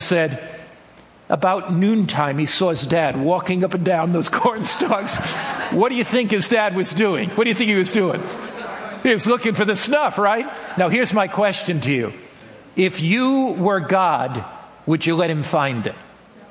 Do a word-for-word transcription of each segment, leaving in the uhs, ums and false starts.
said about noontime he saw his dad walking up and down those corn stalks. What do you think his dad was doing? What do you think he was doing? He was looking for the snuff, right? Now here's my question to you. If you were God, would you let him find it?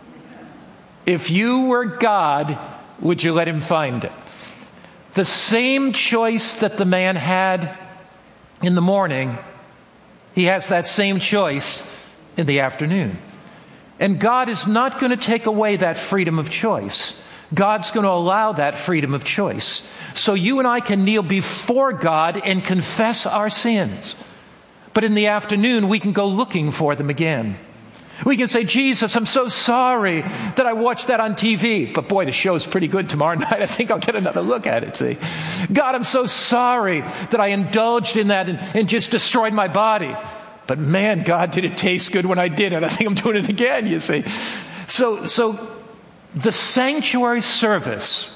If you were God, would you let him find it? The same choice that the man had in the morning, he has that same choice in the afternoon. And God is not going to take away that freedom of choice. God's going to allow that freedom of choice. So you and I can kneel before God and confess our sins. But in the afternoon, we can go looking for them again. We can say, Jesus, I'm so sorry that I watched that on T V. But boy, the show's pretty good tomorrow night. I think I'll get another look at it, see. God, I'm so sorry that I indulged in that and, and just destroyed my body. But man, God, did it taste good when I did it. I think I'm doing it again, you see. So, so the sanctuary service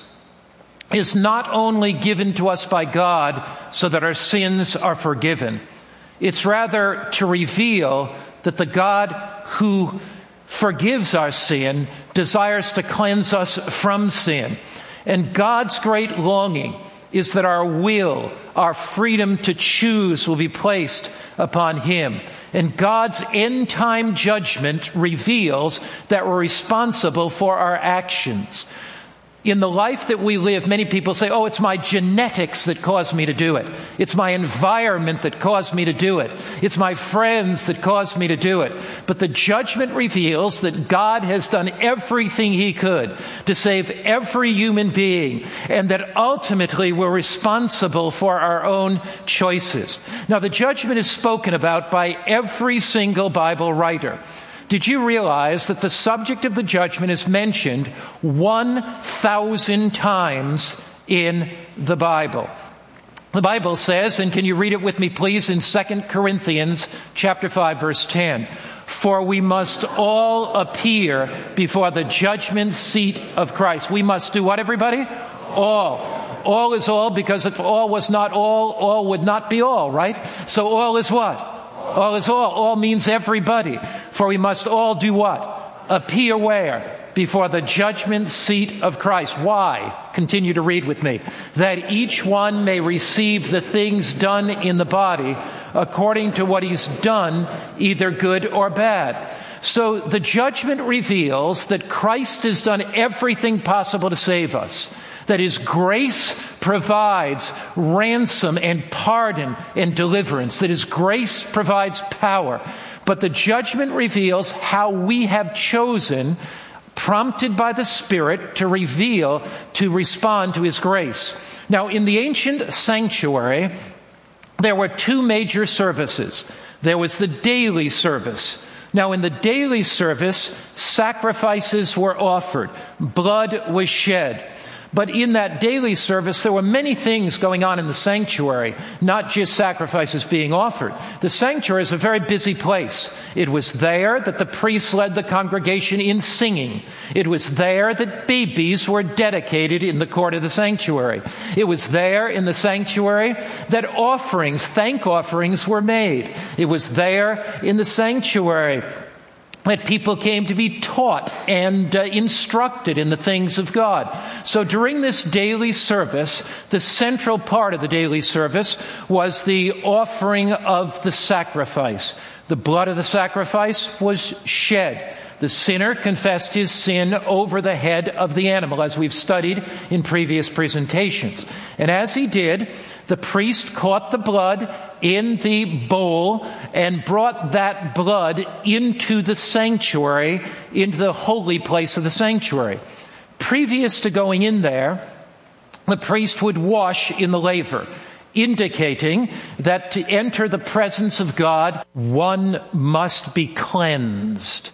is not only given to us by God so that our sins are forgiven. It's rather to reveal that the God who forgives our sin desires to cleanse us from sin. And God's great longing is that our will, our freedom to choose will be placed upon Him. And God's end-time judgment reveals that we're responsible for our actions. In the life that we live, many people say, oh, it's my genetics that caused me to do it. It's my environment that caused me to do it. It's my friends that caused me to do it. But the judgment reveals that God has done everything He could to save every human being, and that ultimately we're responsible for our own choices. Now, the judgment is spoken about by every single Bible writer. Did you realize that the subject of the judgment is mentioned one thousand times in the Bible? The Bible says, and can you read it with me please, in Second Corinthians chapter five, verse ten. For we must all appear before the judgment seat of Christ. We must do what, everybody? All. All is all, because if all was not all, all would not be all, right? So all is what? All is all. All means everybody. For we must all do what? Appear where? Before the judgment seat of Christ. Why? Continue to read with me. That each one may receive the things done in the body according to what he's done, either good or bad. So the judgment reveals that Christ has done everything possible to save us. That His grace provides ransom and pardon and deliverance. That His grace provides power. But the judgment reveals how we have chosen, prompted by the Spirit, to reveal, to respond to His grace. Now, in the ancient sanctuary, there were two major services. There was the daily service. Now, in the daily service, sacrifices were offered. Blood was shed. But in that daily service, there were many things going on in the sanctuary, not just sacrifices being offered. The sanctuary is a very busy place. It was there that the priests led the congregation in singing. It was there that babies were dedicated in the court of the sanctuary. It was there in the sanctuary that offerings, thank offerings, were made. It was there in the sanctuary that people came to be taught and uh, instructed in the things of God. So during this daily service, the central part of the daily service was the offering of the sacrifice. The blood of the sacrifice was shed. The sinner confessed his sin over the head of the animal, as we've studied in previous presentations. And as he did, the priest caught the blood in the bowl and brought that blood into the sanctuary, into the holy place of the sanctuary. Previous to going in there, the priest would wash in the laver, indicating that to enter the presence of God, one must be cleansed.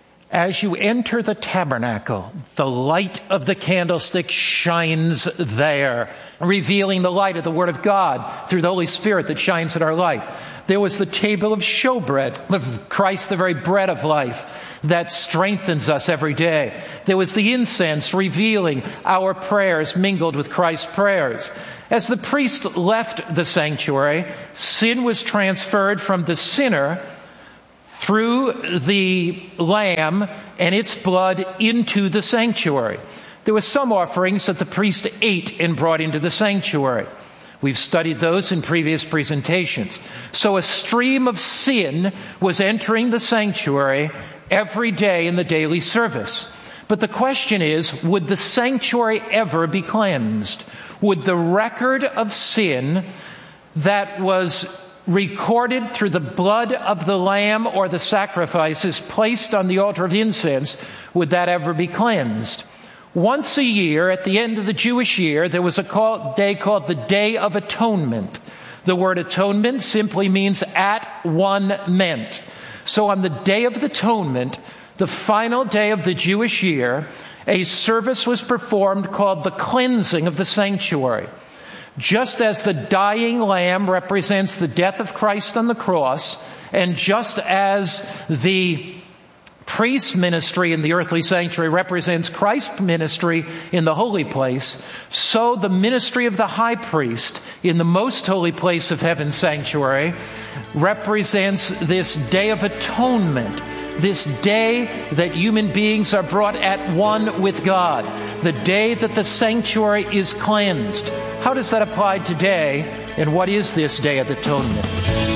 As you enter the tabernacle, the light of the candlestick shines there, revealing the light of the Word of God through the Holy Spirit that shines at our light. There was the table of showbread, of Christ, the very bread of life that strengthens us every day. There was the incense revealing our prayers mingled with Christ's prayers. As the priest left the sanctuary, sin was transferred from the sinner threw the lamb and its blood into the sanctuary. There were some offerings that the priest ate and brought into the sanctuary. We've studied those in previous presentations. So a stream of sin was entering the sanctuary every day in the daily service. But the question is, would the sanctuary ever be cleansed? Would the record of sin that was recorded through the blood of the lamb or the sacrifices placed on the altar of incense, would that ever be cleansed? Once a year, at the end of the Jewish year, there was a call, day called the Day of Atonement. The word atonement simply means at one meant. So on the Day of Atonement, the final day of the Jewish year, a service was performed called the cleansing of the sanctuary. Just as the dying lamb represents the death of Christ on the cross, and just as the priest's ministry in the earthly sanctuary represents Christ's ministry in the holy place, so the ministry of the high priest in the most holy place of heaven's sanctuary represents this Day of Atonement, this day that human beings are brought at one with God, the day that the sanctuary is cleansed. How does that apply today, and what is this Day of Atonement?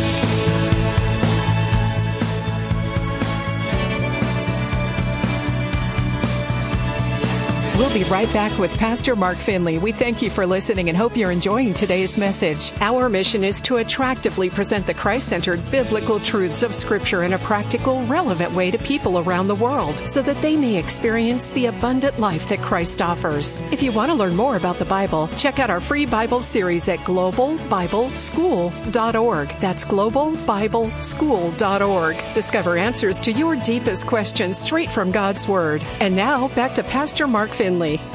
We'll be right back with Pastor Mark Finley. We thank you for listening and hope you're enjoying today's message. Our mission is to attractively present the Christ-centered biblical truths of Scripture in a practical, relevant way to people around the world so that they may experience the abundant life that Christ offers. If you want to learn more about the Bible, check out our free Bible series at global bible school dot org. That's global bible school dot org. Discover answers to your deepest questions straight from God's Word. And now, back to Pastor Mark Finley.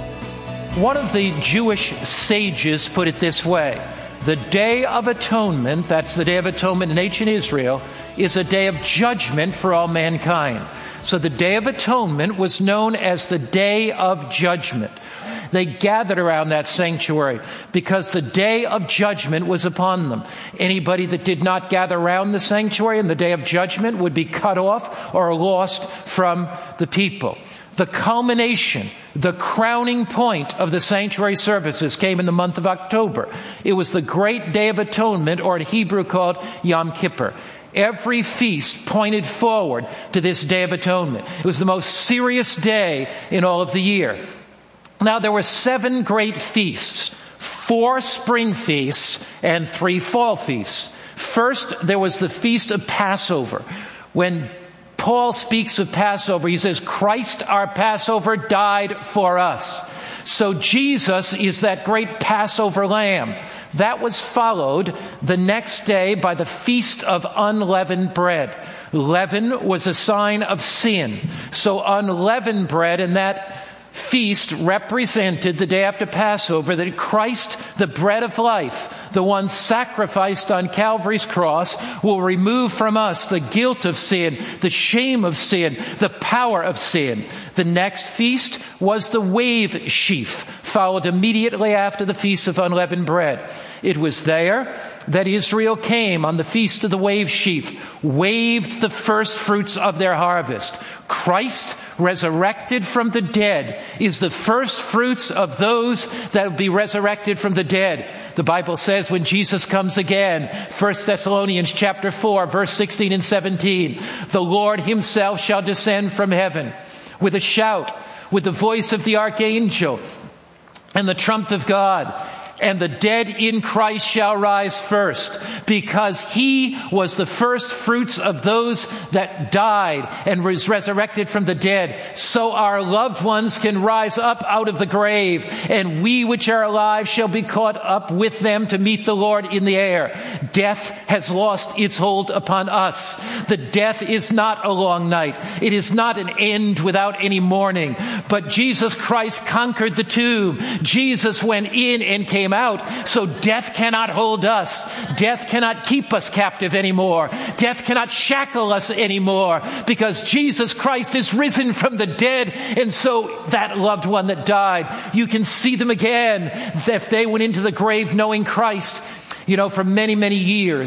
One of the Jewish sages put it this way: the Day of Atonement, that's the Day of Atonement in ancient Israel, is a day of judgment for all mankind. So the Day of Atonement was known as the Day of Judgment. They gathered around that sanctuary because the day of judgment was upon them. Anybody that did not gather around the sanctuary in the day of judgment would be cut off or lost from the people. The culmination, the crowning point of the sanctuary services came in the month of October. It was the great Day of Atonement, or in Hebrew called Yom Kippur. Every feast pointed forward to this Day of Atonement. It was the most serious day in all of the year. Now, there were seven great feasts, four spring feasts and three fall feasts. First, there was the Feast of Passover. When Paul speaks of Passover, he says, Christ our Passover died for us. So Jesus is that great Passover lamb. That was followed the next day by the Feast of Unleavened Bread. Leaven was a sign of sin. So unleavened bread in that feast represented the day after Passover that Christ, the bread of life, the one sacrificed on Calvary's cross, will remove from us the guilt of sin, the shame of sin, the power of sin. The next feast was the wave sheaf, followed immediately after the Feast of Unleavened Bread. It was there that Israel came on the Feast of the Wave Sheaf, waved the first fruits of their harvest. Christ, resurrected from the dead, is the first fruits of those that will be resurrected from the dead. The Bible says when Jesus comes again, First Thessalonians chapter four, verse sixteen and seventeen, the Lord himself shall descend from heaven with a shout, with the voice of the archangel and the trump of God. And the dead in Christ shall rise first, because he was the first fruits of those that died and was resurrected from the dead. So our loved ones can rise up out of the grave, and we which are alive shall be caught up with them to meet the Lord in the air. Death has lost its hold upon us. The death is not a long night. It is not an end without any morning. But Jesus Christ conquered the tomb. Jesus went in and came out, so death cannot hold us. Death cannot keep us captive anymore. Death cannot shackle us anymore, because Jesus Christ is risen from the dead. And so that loved one that died, you can see them again if they went into the grave knowing Christ. You know, for many, many years,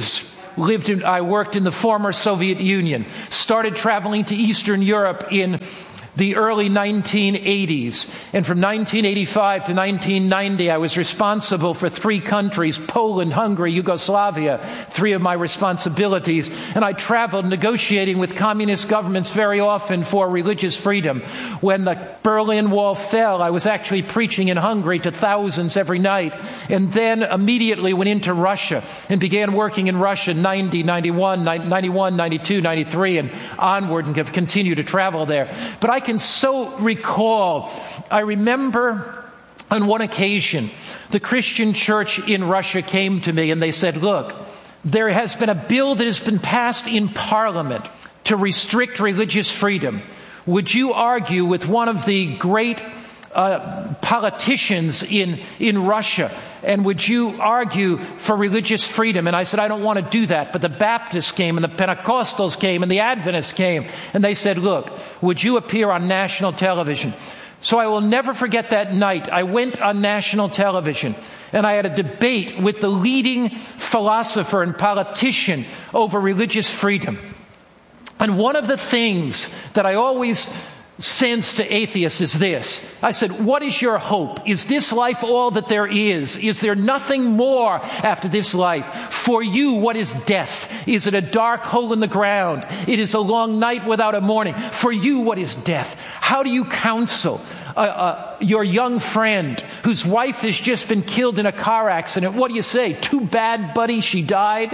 lived in, I worked in the former Soviet Union, started traveling to Eastern Europe in the early nineteen eighties. And from nineteen eighty-five to nineteen ninety, I was responsible for three countries, Poland, Hungary, Yugoslavia, three of my responsibilities. And I traveled negotiating with communist governments very often for religious freedom. When the Berlin Wall fell, I was actually preaching in Hungary to thousands every night. And then immediately went into Russia and began working in Russia in ninety, ninety-one, ninety-one, ninety-two, ninety-three, and onward, and have continued to travel there. But I can so recall, I remember on one occasion, the Christian church in Russia came to me and they said, look, there has been a bill that has been passed in Parliament to restrict religious freedom. Would you argue with one of the great uh, politicians in, in Russia, and would you argue for religious freedom? And I said, I don't want to do that. But the Baptists came, and the Pentecostals came, and the Adventists came, and they said, look, would you appear on national television? So I will never forget that night. I went on national television, and I had a debate with the leading philosopher and politician over religious freedom. And one of the things that I always sense to atheists is this. I said, what is your hope? Is this life all that there is? Is there nothing more after this life? For you, what is death? Is it a dark hole in the ground? It is a long night without a morning. For you, what is death? How do you counsel uh, uh, your young friend whose wife has just been killed in a car accident? What do you say? Too bad, buddy, she died?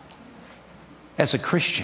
As a Christian,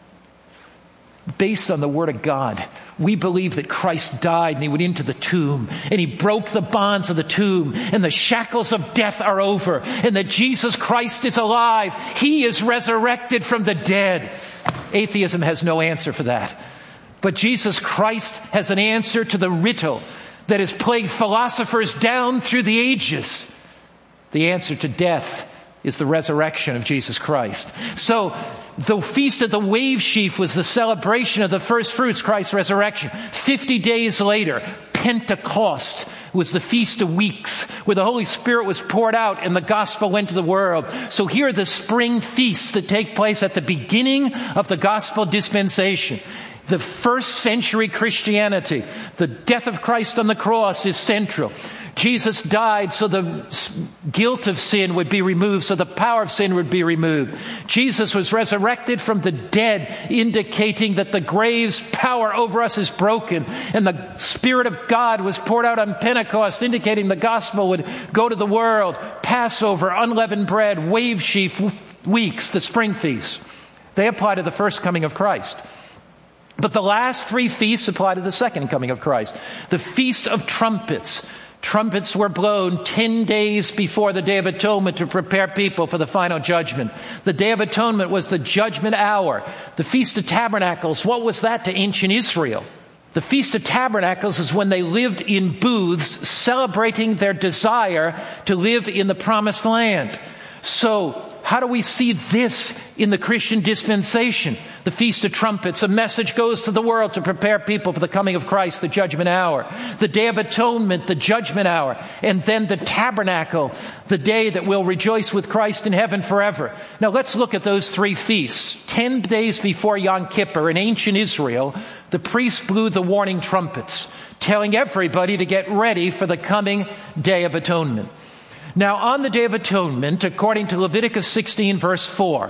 based on the Word of God, we believe that Christ died and He went into the tomb and He broke the bonds of the tomb and the shackles of death are over and that Jesus Christ is alive. He is resurrected from the dead. Atheism has no answer for that. But Jesus Christ has an answer to the riddle that has plagued philosophers down through the ages. The answer to death is the resurrection of Jesus Christ. So, the Feast of the Wave Sheaf was the celebration of the first fruits, Christ's resurrection. Fifty days later, Pentecost was the Feast of Weeks, where the Holy Spirit was poured out and the gospel went to the world. So here are the spring feasts that take place at the beginning of the gospel dispensation. The first century Christianity, the death of Christ on the cross is central. Jesus died so the guilt of sin would be removed, so the power of sin would be removed. Jesus was resurrected from the dead, indicating that the grave's power over us is broken. And the Spirit of God was poured out on Pentecost, indicating the gospel would go to the world. Passover, unleavened bread, wave sheaf weeks, the spring feasts. They apply to the first coming of Christ. But the last three feasts apply to the second coming of Christ. The Feast of Trumpets. Trumpets were blown ten days before the Day of Atonement to prepare people for the final judgment. The Day of Atonement was the judgment hour. The Feast of Tabernacles, what was that to ancient Israel? The Feast of Tabernacles is when they lived in booths celebrating their desire to live in the promised land. So, how do we see this in the Christian dispensation? The Feast of Trumpets, a message goes to the world to prepare people for the coming of Christ, the judgment hour. The Day of Atonement, the judgment hour. And then the tabernacle, the day that we'll rejoice with Christ in heaven forever. Now let's look at those three feasts. Ten days before Yom Kippur in ancient Israel, the priests blew the warning trumpets, telling everybody to get ready for the coming Day of Atonement. Now, on the Day of Atonement, according to Leviticus sixteen, verse four,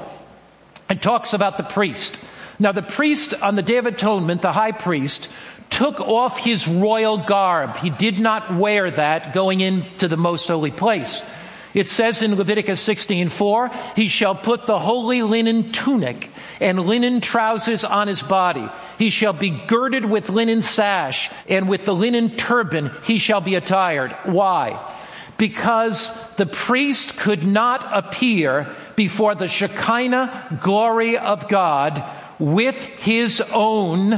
it talks about the priest. Now, the priest on the Day of Atonement, the high priest, took off his royal garb. He did not wear that going into the most holy place. It says in Leviticus sixteen four, he shall put the holy linen tunic and linen trousers on his body. He shall be girded with linen sash, and with the linen turban he shall be attired. Why? Because the priest could not appear before the Shekinah glory of God with his own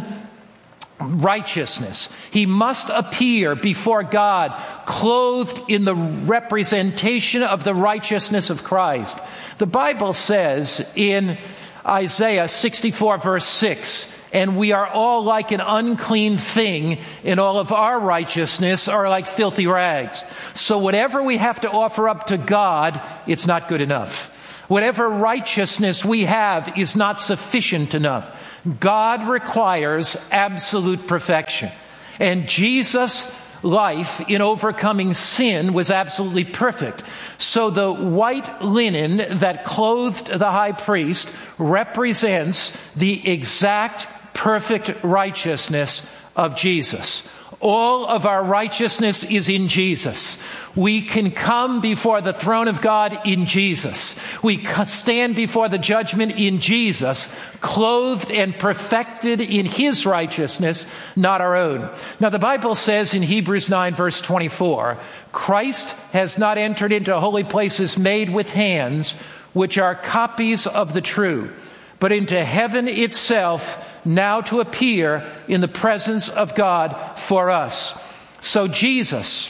righteousness. He must appear before God clothed in the representation of the righteousness of Christ. The Bible says in Isaiah sixty-four, verse six, and we are all like an unclean thing, and all of our righteousness are like filthy rags. So whatever we have to offer up to God, it's not good enough. Whatever righteousness we have is not sufficient enough. God requires absolute perfection. And Jesus' life in overcoming sin was absolutely perfect. So the white linen that clothed the high priest represents the exact perfect righteousness of Jesus. All of our righteousness is in Jesus. We can come before the throne of God in Jesus. We stand before the judgment in Jesus, clothed and perfected in His righteousness, not our own. Now the Bible says in Hebrews nine verse twenty-four, Christ has not entered into holy places made with hands, which are copies of the true, but into heaven itself, now to appear in the presence of God for us. So Jesus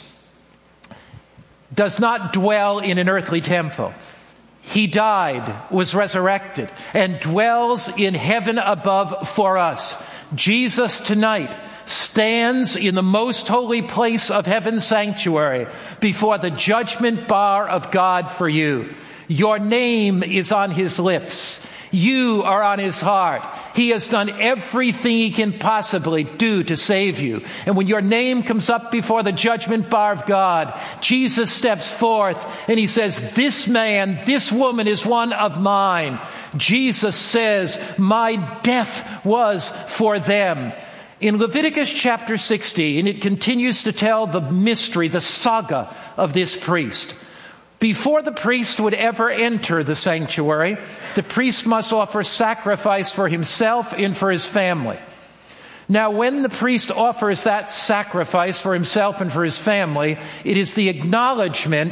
does not dwell in an earthly temple. He died, was resurrected, and dwells in heaven above for us. Jesus tonight stands in the most holy place of heaven's sanctuary before the judgment bar of God for you. Your name is on His lips. You are on His heart. He has done everything He can possibly do to save you. And when your name comes up before the judgment bar of God, Jesus steps forth and He says, this man, this woman is one of mine. Jesus says, my death was for them. In Leviticus chapter sixteen, it continues to tell the mystery, the saga of this priest. Before the priest would ever enter the sanctuary, the priest must offer sacrifice for himself and for his family. Now, when the priest offers that sacrifice for himself and for his family, it is the acknowledgement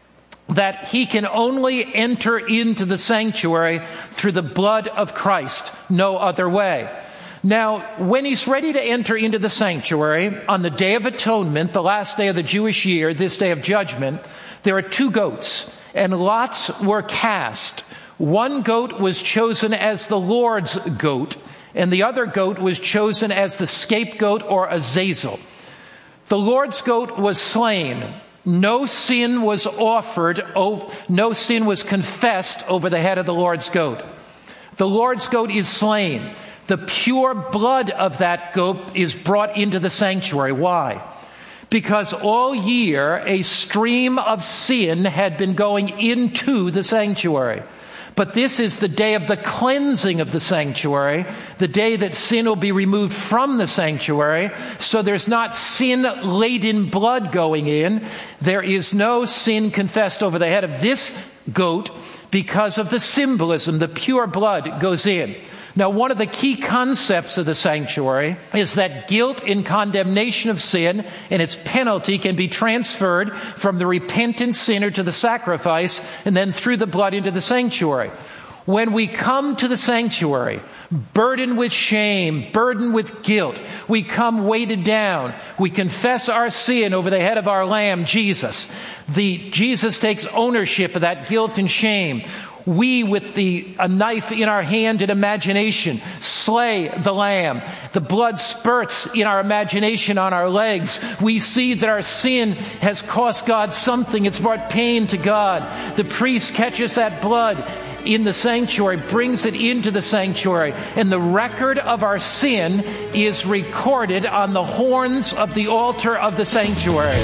that he can only enter into the sanctuary through the blood of Christ, no other way. Now, when he's ready to enter into the sanctuary on the Day of Atonement, the last day of the Jewish year, this day of judgment, there are two goats, and lots were cast. One goat was chosen as the Lord's goat, and the other goat was chosen as the scapegoat or Azazel. The Lord's goat was slain. No sin was offered, no sin was confessed over the head of the Lord's goat. The Lord's goat is slain. The pure blood of that goat is brought into the sanctuary. Why? Because all year a stream of sin had been going into the sanctuary. But this is the day of the cleansing of the sanctuary, the day that sin will be removed from the sanctuary. So there's not sin-laden blood going in. There is no sin confessed over the head of this goat because of the symbolism. The pure blood goes in. Now, one of the key concepts of the sanctuary is that guilt and condemnation of sin and its penalty can be transferred from the repentant sinner to the sacrifice and then through the blood into the sanctuary. When we come to the sanctuary, burdened with shame, burdened with guilt, we come weighted down. We confess our sin over the head of our Lamb, Jesus. The Jesus takes ownership of that guilt and shame. We, with the a knife in our hand and imagination, slay the lamb. The blood spurts in our imagination on our legs. We see that our sin has cost God something. It's brought pain to God. The priest catches that blood in the sanctuary, brings it into the sanctuary, and the record of our sin is recorded on the horns of the altar of the sanctuary.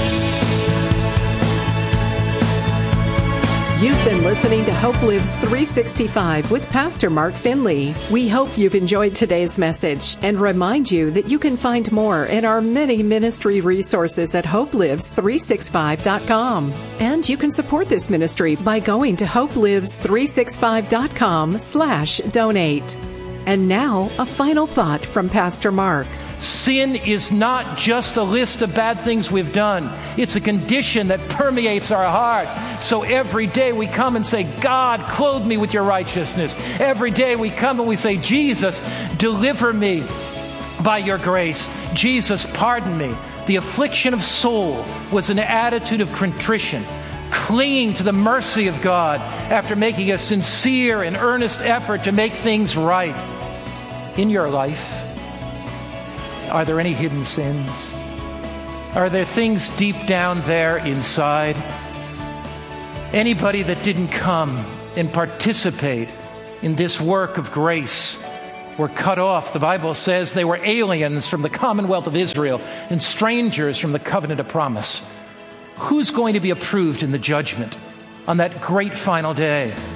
You've been listening to Hope Lives three sixty-five with Pastor Mark Finley. We hope you've enjoyed today's message and remind you that you can find more in our many ministry resources at hope lives three sixty-five dot com. And you can support this ministry by going to hope lives three sixty-five dot com slash donate. And now, a final thought from Pastor Mark. Sin is not just a list of bad things we've done. It's a condition that permeates our heart. So every day we come and say, God, clothe me with your righteousness. Every day we come and we say, Jesus, deliver me by your grace. Jesus, pardon me. The affliction of soul was an attitude of contrition, clinging to the mercy of God after making a sincere and earnest effort to make things right. In your life, are there any hidden sins? Are there things deep down there inside? Anybody that didn't come and participate in this work of grace were cut off. The Bible says they were aliens from the commonwealth of Israel and strangers from the covenant of promise. Who's going to be approved in the judgment on that great final day?